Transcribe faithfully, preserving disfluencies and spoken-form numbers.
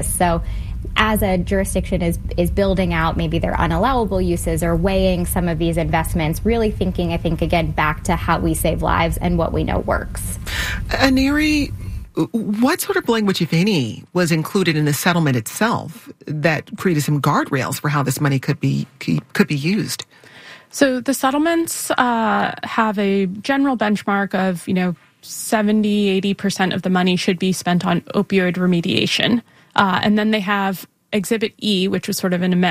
So as a jurisdiction is, is building out maybe their unallowable uses or weighing some of these investments, really thinking, I think, again, back to how we save lives and what we know works. Aneri, what sort of language, if any, was included in the settlement itself that created some guardrails for how this money could be could be used? So the settlements uh, have a general benchmark of, you know, seventy, eighty percent of the money should be spent on opioid remediation. Uh, and then they have Exhibit E, which was sort of an